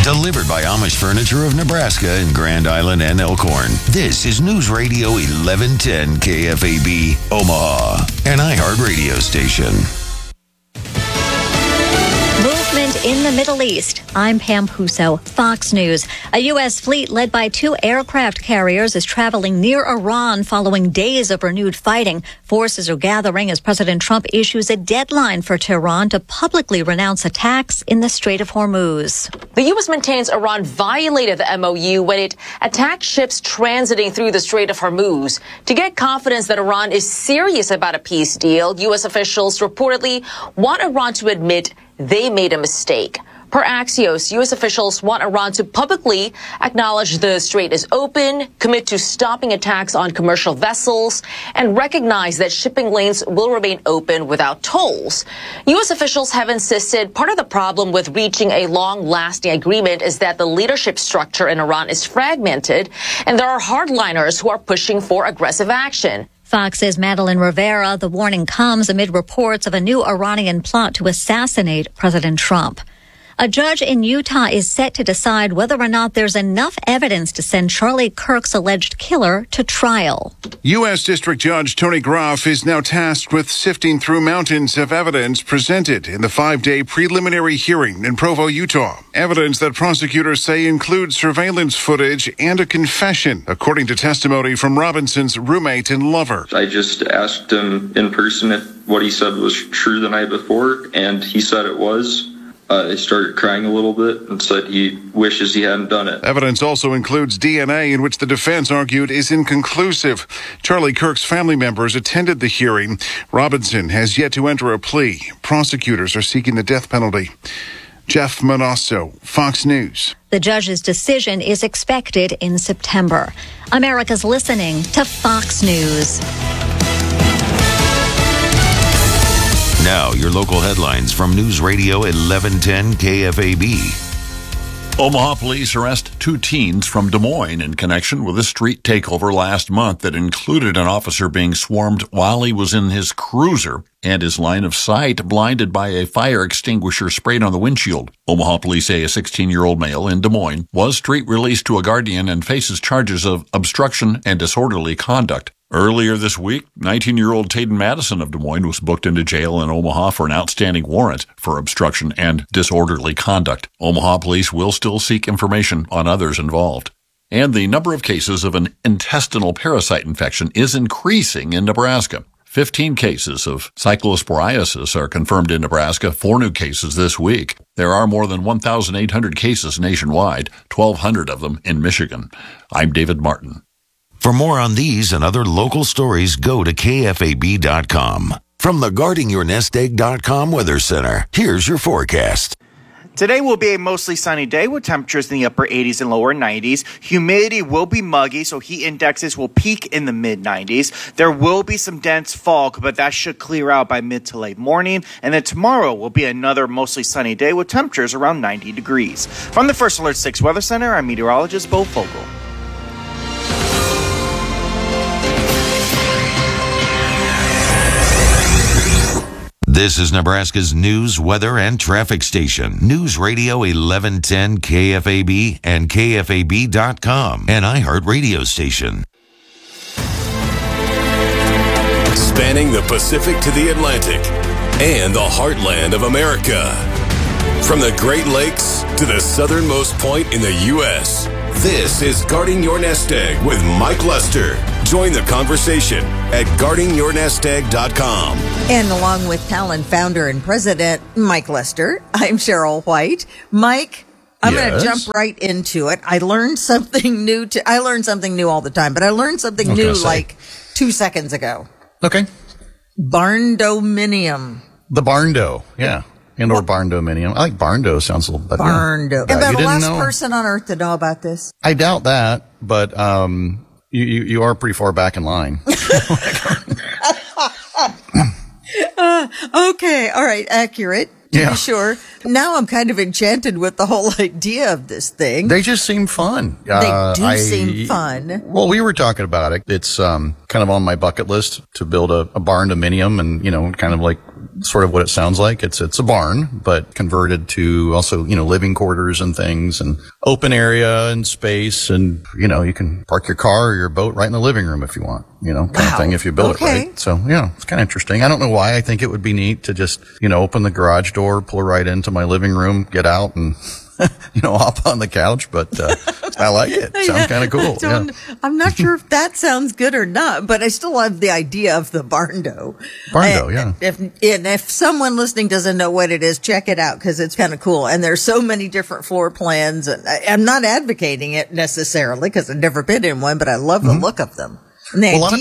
Delivered by Amish Furniture of Nebraska in Grand Island and Elkhorn. This is News Radio 1110 KFAB, Omaha, an iHeart radio station. Movement in the Middle East. I'm Pam Puso, Fox News. A U.S. fleet led by 2 aircraft carriers is traveling near Iran following days of renewed fighting. Forces are gathering as President Trump issues a deadline for Tehran to publicly renounce attacks in the Strait of Hormuz. The U.S. maintains Iran violated the MOU when it attacked ships transiting through the Strait of Hormuz. To get confidence that Iran is serious about a peace deal, U.S. officials reportedly want Iran to admit they made a mistake. Per Axios, U.S. officials want Iran to publicly acknowledge the strait is open, commit to stopping attacks on commercial vessels, and recognize that shipping lanes will remain open without tolls. U.S. officials have insisted part of the problem with reaching a long-lasting agreement is that the leadership structure in Iran is fragmented, and there are hardliners who are pushing for aggressive action. Fox's Madeline Rivera. The warning comes amid reports of a new Iranian plot to assassinate President Trump. A judge in Utah is set to decide whether or not there's enough evidence to send Charlie Kirk's alleged killer to trial. U.S. District Judge Tony Groff is now tasked with sifting through mountains of evidence presented in the 5-day preliminary hearing in Provo, Utah. Evidence that prosecutors say includes surveillance footage and a confession, according to testimony from Robinson's roommate and lover. I just asked him in person if what he said was true the night before, and he said it was. He started crying a little bit and said he wishes he hadn't done it. Evidence also includes DNA, in which the defense argued is inconclusive. Charlie Kirk's family members attended the hearing. Robinson has yet to enter a plea. Prosecutors are seeking the death penalty. Jeff Manasso, Fox News. The judge's decision is expected in September. America's listening to Fox News. Now, your local headlines from News Radio 1110 KFAB. Omaha police arrest 2 teens from Des Moines in connection with a street takeover last month that included an officer being swarmed while he was in his cruiser and his line of sight blinded by a fire extinguisher sprayed on the windshield. Omaha police say a 16-year-old male in Des Moines was street released to a guardian and faces charges of obstruction and disorderly conduct. Earlier this week, 19-year-old Taden Madison of Des Moines was booked into jail in Omaha for an outstanding warrant for obstruction and disorderly conduct. Omaha police will still seek information on others involved. And the number of cases of an intestinal parasite infection is increasing in Nebraska. 15 cases of cyclosporiasis are confirmed in Nebraska, 4 new cases this week. There are more than 1,800 cases nationwide, 1,200 of them in Michigan. I'm David Martin. For more on these and other local stories, go to KFAB.com. From the GuardingYourNestEgg.com Weather Center, here's your forecast. Today will be a mostly sunny day with temperatures in the upper 80s and lower 90s. Humidity will be muggy, so heat indexes will peak in the mid-90s. There will be some dense fog, but that should clear out by mid to late morning. And then tomorrow will be another mostly sunny day with temperatures around 90 degrees. From the First Alert 6 Weather Center, I'm meteorologist Bo Fogel. This is Nebraska's news, weather, and traffic station. News Radio 1110 KFAB and KFAB.com, an iHeart radio station. Spanning the Pacific to the Atlantic and the heartland of America. From the Great Lakes to the southernmost point in the U.S., this is Guarding Your Nest Egg with Mike Lester. Join the conversation at GuardingYourNestEgg.com. And along with Talon founder and president Mike Lester, I'm Cheryl White. Mike, I'm going to jump right into it. I learned something new. I learn something new all the time, but I learned something new like 2 seconds ago. Okay. Barndominium. The Barndo, yeah. And/or Barndominium. I like Barndo sounds a little better. Barndo. Am I the last person on earth to know about this? I doubt that, but you are pretty far back in line. Okay, all right, accurate. To be sure. Now I'm kind of enchanted with the whole idea of this thing. They just seem fun. They do seem fun. Well, we were talking about it. It's kind of on my bucket list to build a barndominium and, kind of like sort of what it sounds like. It's a barn, but converted to also, living quarters and things and open area and space. And, you can park your car or your boat right in the living room if you want, kind of thing if you build it right. So, it's kind of interesting. I don't know why. I think it would be neat to just, open the garage door, pull right into my living room, get out and hop on the couch, but I like it. Sounds kind of cool. I'm not sure if that sounds good or not, but I still love the idea of the barndo. If someone listening doesn't know what it is, check it out because it's kind of cool. And there's so many different floor plans. And I'm not advocating it necessarily because I've never been in one, but I love the look of them. A lot of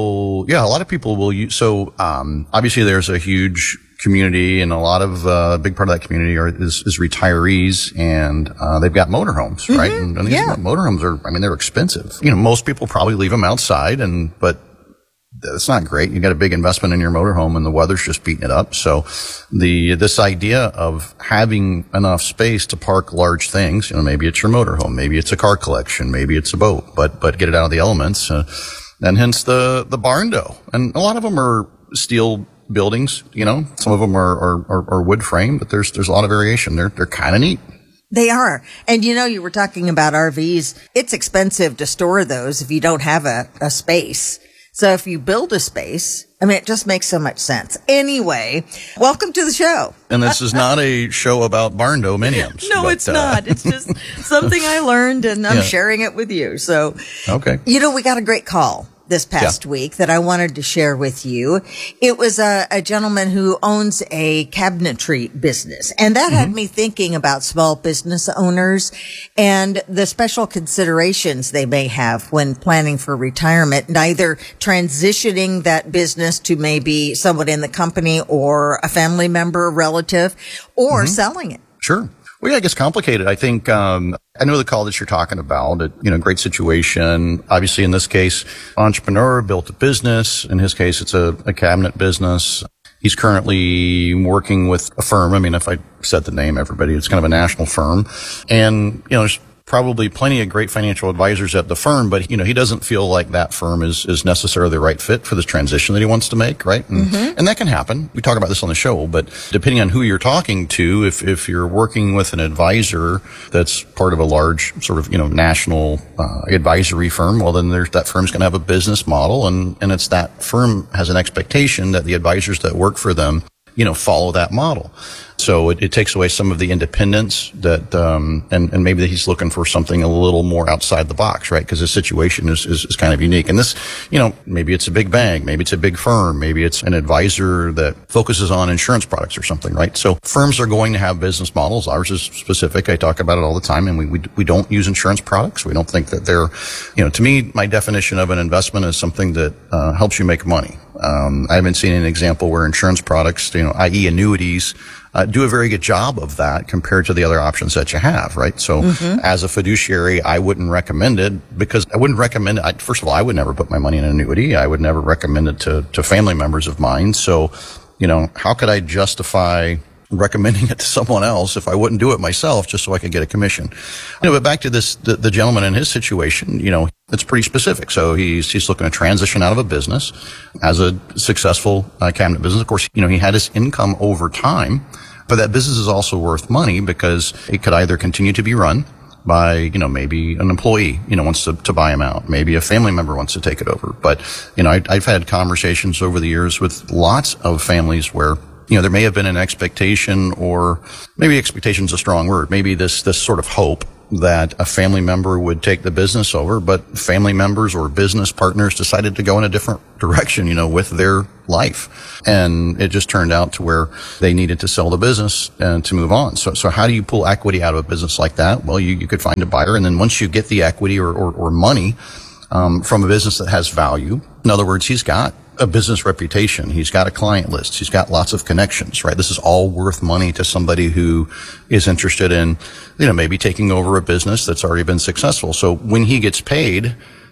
people will use. So obviously, there's a huge community, and a big part of that community is retirees, and they've got motorhomes, right? And these motorhomes they're expensive. Most people probably leave them outside, but that's not great. You got a big investment in your motorhome, and the weather's just beating it up. So this idea of having enough space to park large things, maybe it's your motorhome, maybe it's a car collection, maybe it's a boat, but get it out of the elements. And hence the barndo. And a lot of them are steel buildings, some of them are wood frame, but there's a lot of variation. They're kind of neat. They are. And you were talking about RVs. It's expensive to store those if you don't have a space. So if you build a space, it just makes so much sense. Anyway, welcome to the show. And this is not a show about barndominiums. No, it's not. It's just something I learned, and I'm sharing it with you. So, okay. We got a great call this past week that I wanted to share with you. It was a gentleman who owns a cabinetry business, and that had me thinking about small business owners and the special considerations they may have when planning for retirement, and either transitioning that business to maybe someone in the company or a family member, a relative, or selling it. Sure. Well, it gets complicated. I think, I know the call that you're talking about, great situation. Obviously, in this case, entrepreneur built a business. In his case, it's a cabinet business. He's currently working with a firm. If I said the name, everybody, it's kind of a national firm. And, there's probably plenty of great financial advisors at the firm, but he doesn't feel like that firm is necessarily the right fit for this transition that he wants to make, right? And that can happen. We talk about this on the show, but depending on who you're talking to, if you're working with an advisor that's part of a large sort of, national advisory firm, well, then that firm's going to have a business model, and it's that firm has an expectation that the advisors that work for them, follow that model. So it takes away some of the independence that, and maybe that he's looking for something a little more outside the box, right? Because the situation is kind of unique. And this, maybe it's a big bank, maybe it's a big firm, maybe it's an advisor that focuses on insurance products or something, right? So firms are going to have business models. Ours is specific. I talk about it all the time, and we don't use insurance products. We don't think that they're, to me, my definition of an investment is something that helps you make money. I haven't seen an example where insurance products, i.e. annuities, do a very good job of that compared to the other options that you have, right? So as a fiduciary, I wouldn't recommend it because I wouldn't recommend it. First of all, I would never put my money in an annuity. I would never recommend it to family members of mine. So, how could I justify recommending it to someone else if I wouldn't do it myself just so I could get a commission? But back to the gentleman in his situation, it's pretty specific. So he's looking to transition out of a business as a successful cabinet business. Of course, he had his income over time, but that business is also worth money because it could either continue to be run by, maybe an employee, wants to buy him out. Maybe a family member wants to take it over. But, I've had conversations over the years with lots of families where, there may have been an expectation, or maybe expectation is a strong word, maybe this sort of hope that a family member would take the business over, but family members or business partners decided to go in a different direction, with their life. And it just turned out to where they needed to sell the business and to move on. So how do you pull equity out of a business like that? Well, you could find a buyer. And then once you get the equity or money, from a business that has value, in other words, he's got a business reputation. He's got a client list. He's got lots of connections, right? This is all worth money to somebody who is interested in, maybe taking over a business that's already been successful. So when he gets paid,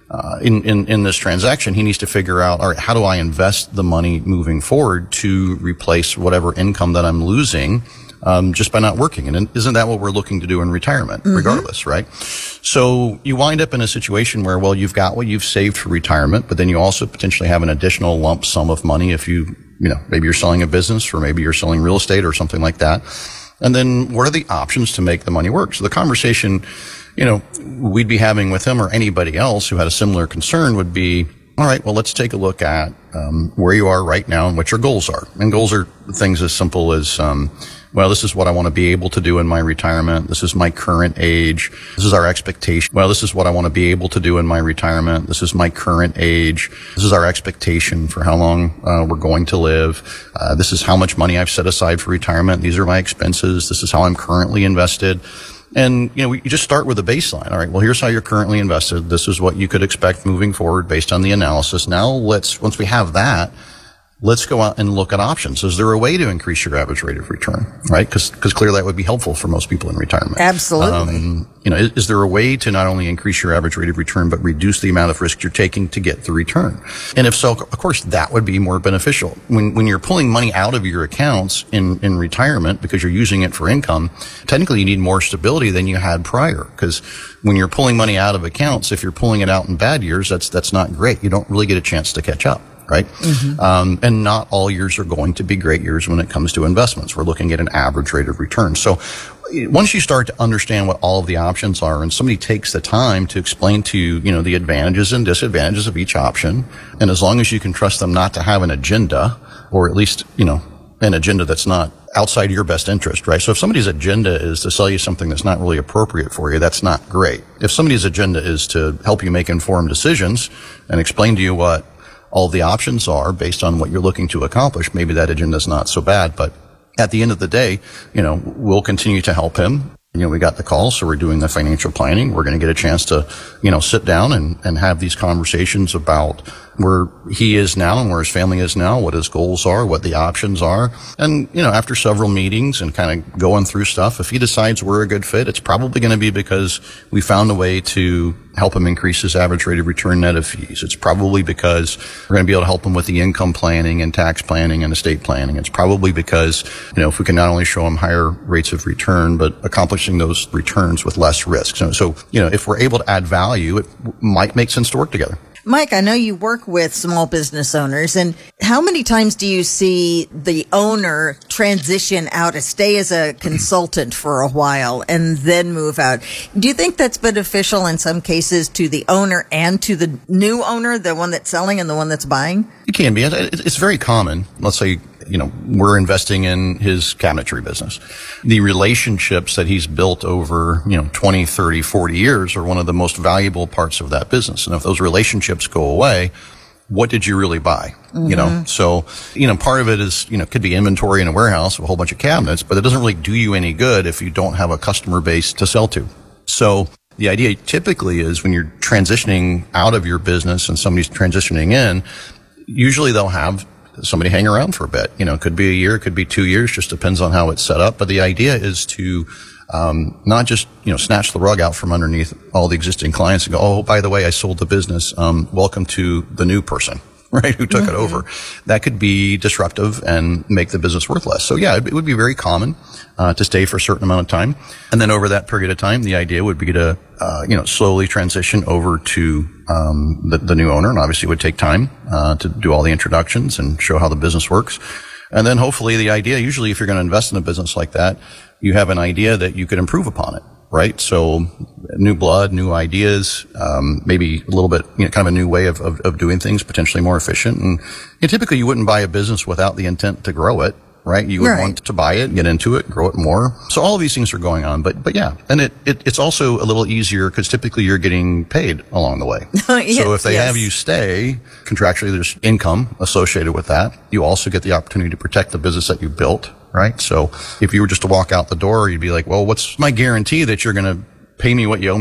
in this transaction, he needs to figure out, all right, how do I invest the money moving forward to replace whatever income that I'm losing, just by not working? And isn't that what we're looking to do in retirement, regardless, right? So you wind up in a situation where, well, you've got what you've saved for retirement, but then you also potentially have an additional lump sum of money if you maybe you're selling a business, or maybe you're selling real estate or something like that. And then what are the options to make the money work? So the conversation, we'd be having with him or anybody else who had a similar concern would be, all right, well, let's take a look at where you are right now and what your goals are. And goals are things as simple as, well, this is what I want to be able to do in my retirement. This is my current age. This is our expectation. Well, this is what I want to be able to do in my retirement. This is my current age. This is our expectation for how long we're going to live. This is how much money I've set aside for retirement. These are my expenses. This is how I'm currently invested. And, you just start with a baseline. All right, well, here's how you're currently invested. This is what you could expect moving forward based on the analysis. Now once we have that, let's go out and look at options. Is there a way to increase your average rate of return, right? Because clearly that would be helpful for most people in retirement. Absolutely. Is there a way to not only increase your average rate of return, but reduce the amount of risk you're taking to get the return? And if so, of course, that would be more beneficial. When you're pulling money out of your accounts in retirement because you're using it for income, technically you need more stability than you had prior. Because when you're pulling money out of accounts, if you're pulling it out in bad years, that's not great. You don't really get a chance to catch up. Right? Mm-hmm. And not all years are going to be great years when it comes to investments. We're looking at an average rate of return. So once you start to understand what all of the options are and somebody takes the time to explain to you, the advantages and disadvantages of each option, and as long as you can trust them not to have an agenda, or at least, an agenda that's not outside your best interest, right? So if somebody's agenda is to sell you something that's not really appropriate for you, that's not great. If somebody's agenda is to help you make informed decisions and explain to you what all the options are based on what you're looking to accomplish, maybe that agenda is not so bad. But at the end of the day, we'll continue to help him. We got the call, so we're doing the financial planning. We're going to get a chance to, sit down and have these conversations about where he is now and where his family is now, what his goals are, what the options are. And, after several meetings and kind of going through stuff, if he decides we're a good fit, it's probably going to be because we found a way to help him increase his average rate of return net of fees. It's probably because we're going to be able to help him with the income planning and tax planning and estate planning. It's probably because, if we can not only show him higher rates of return, but accomplishing those returns with less risk. So, if we're able to add value, it might make sense to work together. Mike, I know you work with small business owners, and how many times do you see the owner transition out to stay as a consultant for a while and then move out? Do you think that's beneficial in some cases to the owner and to the new owner, the one that's selling and the one that's buying? It can be. It's very common. Let's say, we're investing in his cabinetry business. The relationships that he's built over, 20, 30, 40 years are one of the most valuable parts of that business. And if those relationships go away, what did you really buy? Mm-hmm. So, part of it is, could be inventory in a warehouse of a whole bunch of cabinets, but it doesn't really do you any good if you don't have a customer base to sell to. So the idea typically is when you're transitioning out of your business and somebody's transitioning in, usually they'll have somebody hang around for a bit. It could be a year, it could be 2 years, just depends on how it's set up. But the idea is to not just, snatch the rug out from underneath all the existing clients and go, oh, by the way, I sold the business. Welcome to the new person, right, who took it over. That could be disruptive and make the business worth less. So yeah, it would be very common to stay for a certain amount of time. And then over that period of time, the idea would be to, slowly transition over to the new owner. And obviously it would take time to do all the introductions and show how the business works. And then hopefully the idea, usually if you're going to invest in a business like that, you have an idea that you could improve upon it, right? So new blood, new ideas, maybe a little bit, kind of a new way of doing things, potentially more efficient. And typically you wouldn't buy a business without the intent to grow it, right? You would want to buy it, get into it, grow it more. So all of these things are going on, but yeah. And it's also a little easier because typically you're getting paid along the way. Yes, so if they have you stay, contractually there's income associated with that. You also get the opportunity to protect the business that you built, right? So if you were just to walk out the door, you'd be like, well, what's my guarantee that you're going to pay me what you owe me